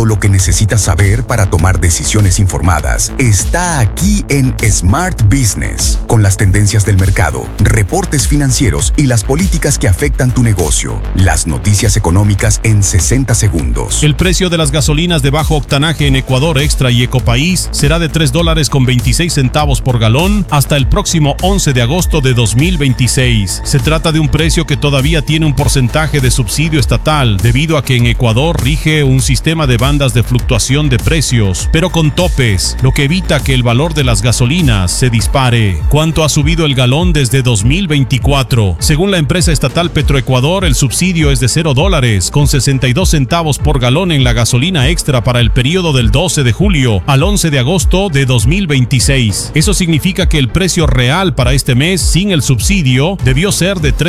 lo que necesitas saber para tomar decisiones informadas está aquí en Smart Business, con las tendencias del mercado, reportes financieros y las políticas que afectan tu negocio. Las noticias económicas en 60 segundos. El precio de las gasolinas de bajo octanaje en Ecuador, Extra y Ecopaís será de $3.26 por galón hasta el próximo 11 de agosto de 2026. Se trata de un precio que todavía tiene un porcentaje de subsidio estatal, debido a que en Ecuador rige un sistema de bandas de fluctuación de precios, pero con topes, lo que evita que el valor de las gasolinas se dispare. ¿Cuánto ha subido el galón desde 2024? Según la empresa estatal Petroecuador, el subsidio es de $0, con 62 centavos por galón en la gasolina extra para el periodo del 12 de julio al 11 de agosto de 2026. Eso significa que el precio real para este mes sin el subsidio debió ser de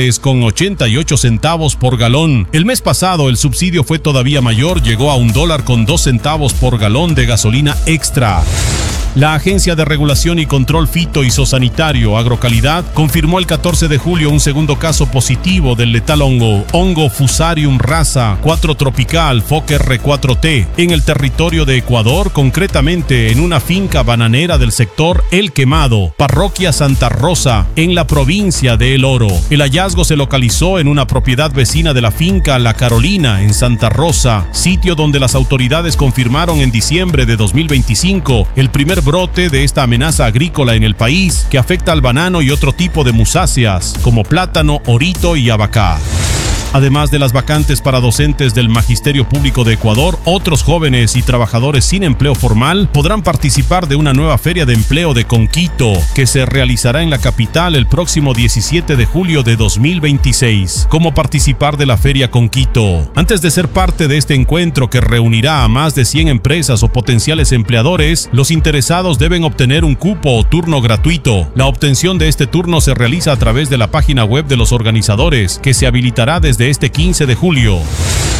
$3.88 por galón. El mes pasado el subsidio fue todavía mayor, llegó a $1.02 por galón de gasolina extra. La Agencia de Regulación y Control Fito y Zosanitario Agrocalidad confirmó el 14 de julio un segundo caso positivo del letal hongo Fusarium raza 4 tropical Fokker R4T en el territorio de Ecuador, concretamente en una finca bananera del sector El Quemado, parroquia Santa Rosa, en la provincia de El Oro. El hallazgo se localizó en una propiedad vecina de la finca La Carolina en Santa Rosa, sitio donde las autoridades confirmaron en diciembre de 2025 el primer brote de esta amenaza agrícola en el país que afecta al banano y otro tipo de musáceas como plátano, orito y abacá. Además de las vacantes para docentes del Magisterio Público de Ecuador, otros jóvenes y trabajadores sin empleo formal podrán participar de una nueva feria de empleo de Conquito, que se realizará en la capital el próximo 17 de julio de 2026. ¿Cómo participar de la feria Conquito? Antes de ser parte de este encuentro que reunirá a más de 100 empresas o potenciales empleadores, los interesados deben obtener un cupo o turno gratuito. La obtención de este turno se realiza a través de la página web de los organizadores, que se habilitará desde este 15 de julio.